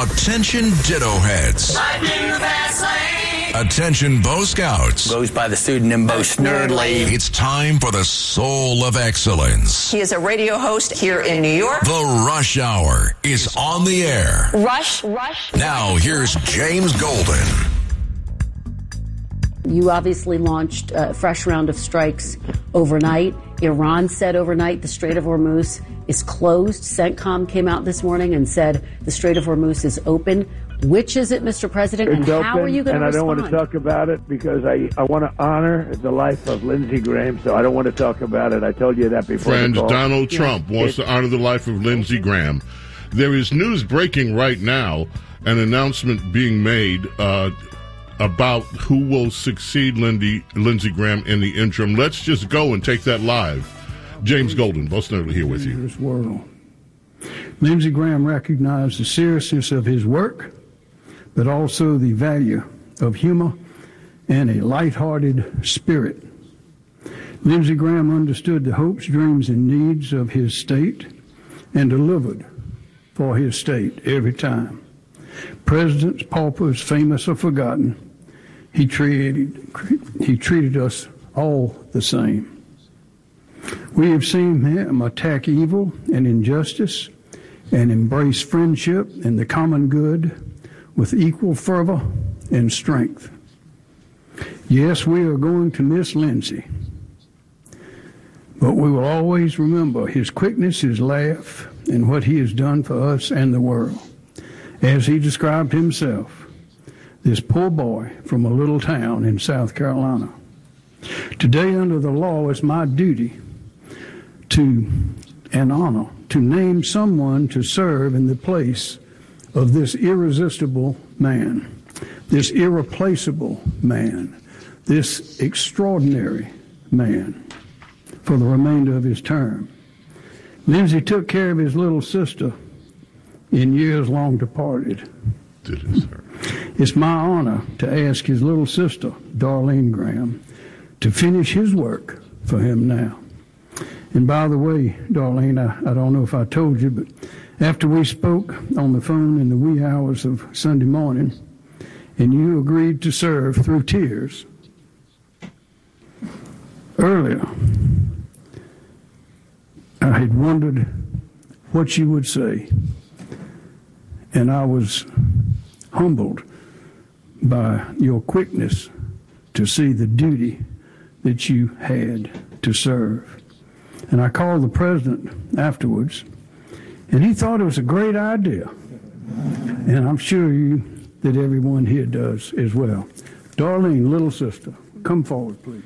Attention Ditto Heads. Attention Bo Scouts. Goes by the pseudonym Bo Snerdley. It's time for the Soul of Excellence. He is a radio host here in New York. The Rush Hour is on the air. Rush. Now here's James Golden. You obviously launched a fresh round of strikes overnight. Iran said overnight the Strait of Hormuz is closed. CENTCOM came out this morning and said the Strait of Hormuz is open. Which is it, Mr. President, and how are you going to respond? And I don't want to talk about it because I want to honor the life of Lindsey Graham, so I don't want to talk about it. I told you that before. Friends, Donald Trump wants to honor the life of Lindsey Graham. There is news breaking right now, an announcement being made about who will succeed Lindsey Graham in the interim. Let's just go and take that live. James Golden, Bo Snerdley here with you. World. Lindsey Graham recognized the seriousness of his work, but also the value of humor and a lighthearted spirit. Lindsey Graham understood the hopes, dreams, and needs of his state and delivered for his state every time. Presidents, paupers, famous or forgotten, he treated us all the same. We have seen him attack evil and injustice and embrace friendship and the common good with equal fervor and strength. Yes, we are going to miss Lindsey, but we will always remember his quickness, his laugh, and what he has done for us and the world. As he described himself, this poor boy from a little town in South Carolina. Today, under the law, it's my duty and honor to name someone to serve in the place of this irresistible man, this irreplaceable man, this extraordinary man for the remainder of his term. Lindsey took care of his little sister in years long departed. It's my honor to ask his little sister, Darlene Graham, to finish his work for him now. And by the way, Darlene, I don't know if I told you, but after we spoke on the phone in the wee hours of Sunday morning, and you agreed to serve through tears, earlier, I had wondered what you would say, and I was humbled by your quickness to see the duty that you had to serve. And I called the president afterwards, and he thought it was a great idea. And I'm sure that everyone here does as well. Darlene, little sister, come forward, please.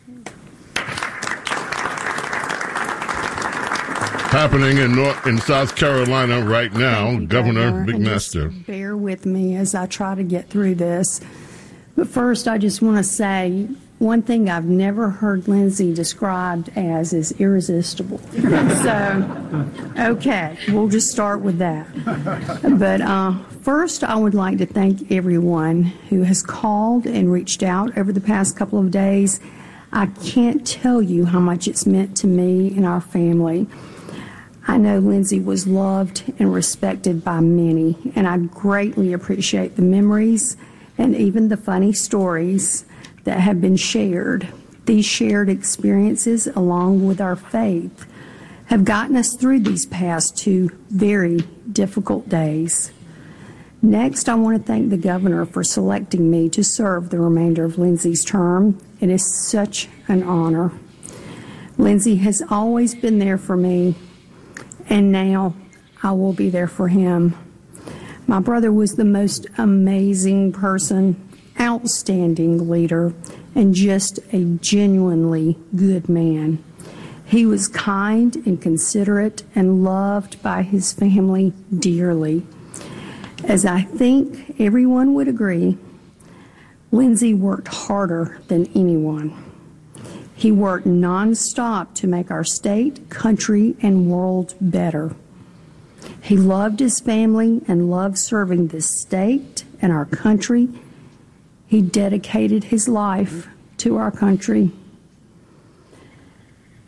Happening in South Carolina right now, Governor McMaster. Bear with me as I try to get through this. But first, I just want to say one thing I've never heard Lindsey described as is irresistible. So, okay, we'll just start with that. But first, I would like to thank everyone who has called and reached out over the past couple of days. I can't tell you how much it's meant to me and our family. I know Lindsey was loved and respected by many, and I greatly appreciate the memories and even the funny stories that have been shared. These shared experiences, along with our faith, have gotten us through these past 2 very difficult days. Next, I want to thank the governor for selecting me to serve the remainder of Lindsey's term. It is such an honor. Lindsey has always been there for me, and now I will be there for him. My brother was the most amazing person, outstanding leader, and just a genuinely good man. He was kind and considerate and loved by his family dearly. As I think everyone would agree, Lindsey worked harder than anyone. He worked nonstop to make our state, country, and world better. He loved his family and loved serving this state and our country. He dedicated his life to our country.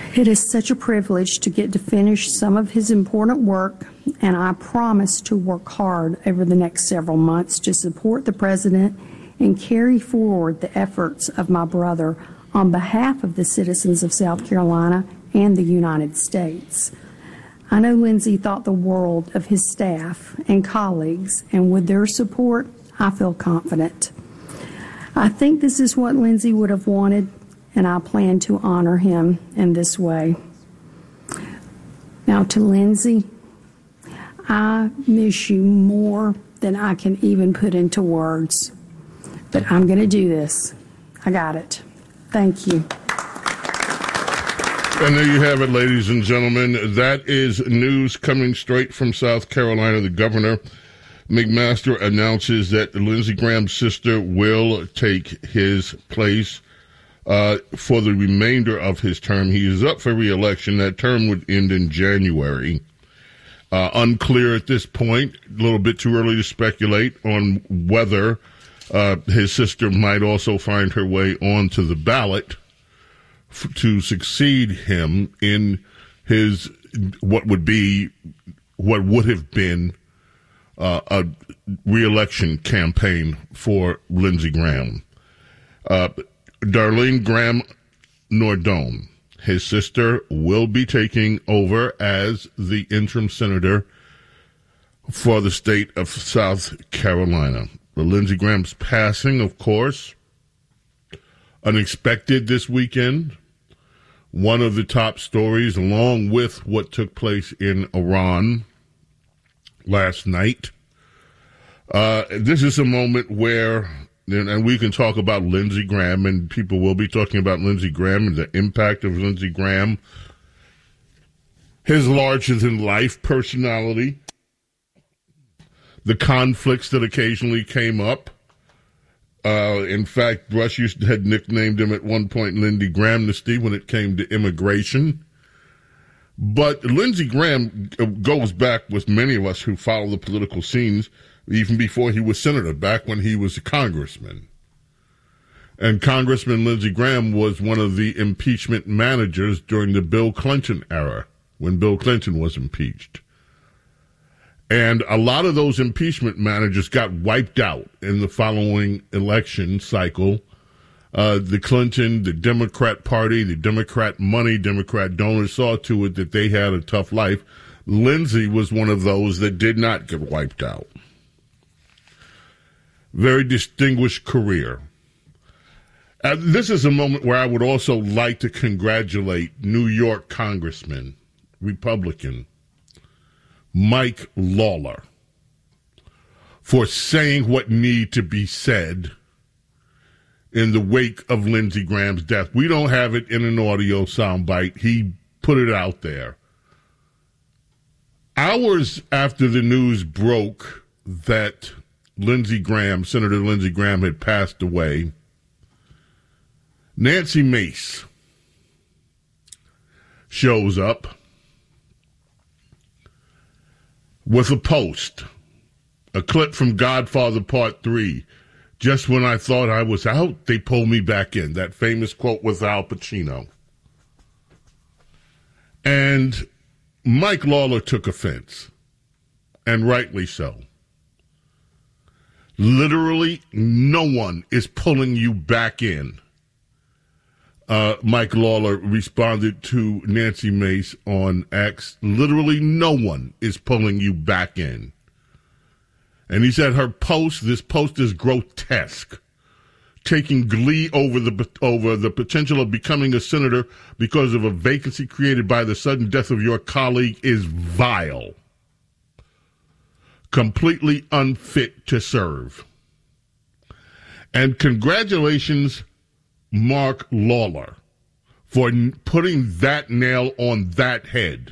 It is such a privilege to get to finish some of his important work, and I promise to work hard over the next several months to support the President and carry forward the efforts of my brother on behalf of the citizens of South Carolina and the United States. I know Lindsey thought the world of his staff and colleagues, and with their support, I feel confident. I think this is what Lindsey would have wanted, and I plan to honor him in this way. Now to Lindsey, I miss you more than I can even put into words, but I'm going to do this. I got it. Thank you. And there you have it, ladies and gentlemen. That is news coming straight from South Carolina. The governor, McMaster, announces that Lindsey Graham's sister will take his place for the remainder of his term. He is up for re-election. That term would end in January. Unclear at this point, a little bit too early to speculate on whether his sister might also find her way onto the ballot to succeed him in his what would have been a re-election campaign for Lindsey Graham. Darlene Graham Nordone, his sister, will be taking over as the interim senator for the state of South Carolina. Lindsey Graham's passing, of course, unexpected this weekend. One of the top stories, along with what took place in Iran last night. This is a moment where, and we can talk about Lindsey Graham, and people will be talking about Lindsey Graham and the impact of Lindsey Graham, his larger-than-life personality, the conflicts that occasionally came up. In fact, Rush had nicknamed him at one point Lindsey Grahamnesty when it came to immigration. But Lindsey Graham goes back with many of us who follow the political scenes even before he was senator, back when he was a congressman. And Congressman Lindsey Graham was one of the impeachment managers during the Bill Clinton era, when Bill Clinton was impeached. And a lot of those impeachment managers got wiped out in the following election cycle. The Clinton, the Democrat Party, the Democrat money, Democrat donors saw to it that they had a tough life. Lindsey was one of those that did not get wiped out. Very distinguished career. This is a moment where I would also like to congratulate New York Congressman, Republican, Mike Lawler, for saying what needed to be said in the wake of Lindsey Graham's death. We don't have it in an audio soundbite. He put it out there. Hours after the news broke that Lindsey Graham, Senator Lindsey Graham, had passed away, Nancy Mace shows up with a post, a clip from Godfather Part 3. Just when I thought I was out, they pulled me back in. That famous quote with Al Pacino. And Mike Lawler took offense, and rightly so. Literally, no one is pulling you back in. Mike Lawler responded to Nancy Mace on X. Literally, no one is pulling you back in. And he said this post is grotesque. Taking glee over the potential of becoming a senator because of a vacancy created by the sudden death of your colleague is vile. Completely unfit to serve. And congratulations, Mark Lawler, for putting that nail on that head.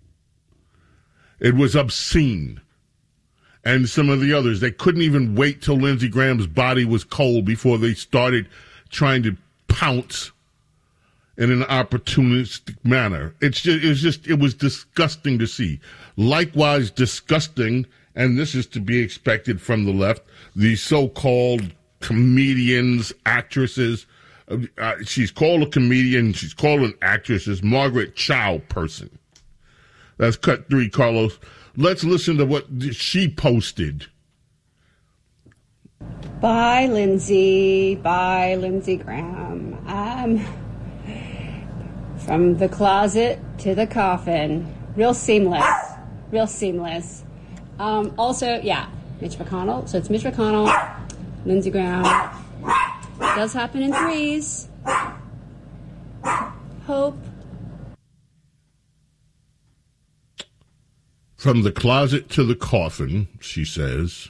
It was obscene. And some of the others, they couldn't even wait till Lindsey Graham's body was cold before they started trying to pounce in an opportunistic manner. It was disgusting to see. Likewise disgusting, and this is to be expected from the left, the so-called comedians, actresses, She's called a comedian. She's called an actress. It's Margaret Chow person. That's cut 3, Carlos. Let's listen to what she posted. Bye, Lindsey. Bye, Lindsey Graham. From the closet to the coffin. Real seamless. Real seamless. Also, yeah, Mitch McConnell. So it's Mitch McConnell, Lindsey Graham. It does happen in 3s. Hope. From the closet to the coffin, she says.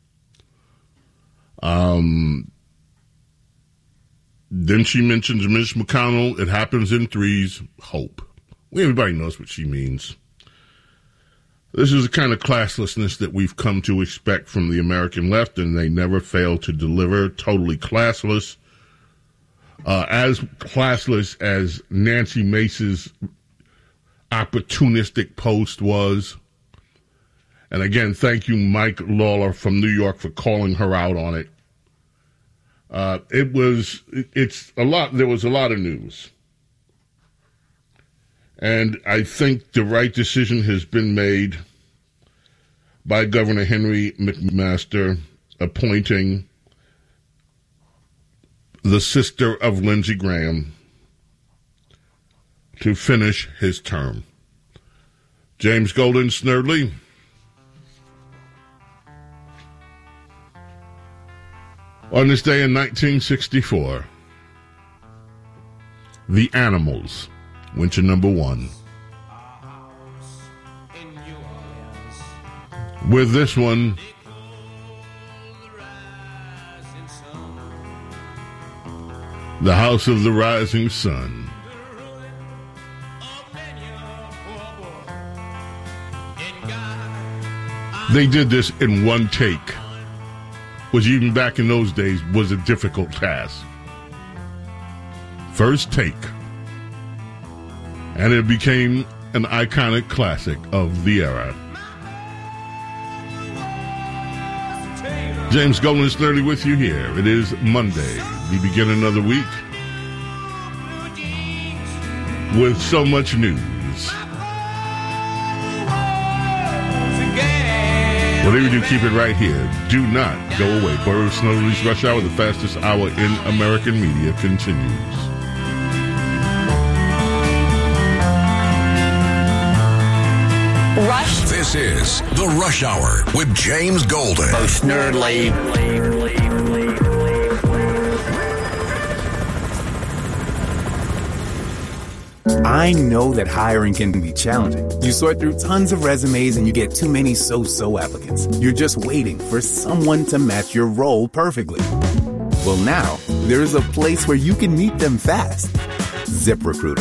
Then she mentions Mitch McConnell. It happens in 3s. Hope. Everybody knows what she means. This is the kind of classlessness that we've come to expect from the American left, and they never fail to deliver. Totally classless. As classless as Nancy Mace's opportunistic post was. And again, thank you, Mike Lawler from New York, for calling her out on it. There was a lot of news. And I think the right decision has been made by Governor Henry McMaster appointing the sister of Lindsey Graham to finish his term. James Golden, Snerdley. On this day in 1964, The Animals went to number 1. With this one, The House of the Rising Sun. They did this in one take, which even back in those days was a difficult task. First take. And it became an iconic classic of the era. James Golden is Snerdley with you here. It is Monday. We begin another week with so much news. Whatever you do, keep it right here. Do not go away. Boris Snerdley's Rush Hour, the fastest hour in American media, continues. Rush. This is The Rush Hour with James Golden. Most Snerdley. I know that hiring can be challenging. You sort through tons of resumes and you get too many so-so applicants. You're just waiting for someone to match your role perfectly. Well, now, there's a place where you can meet them fast. ZipRecruiter.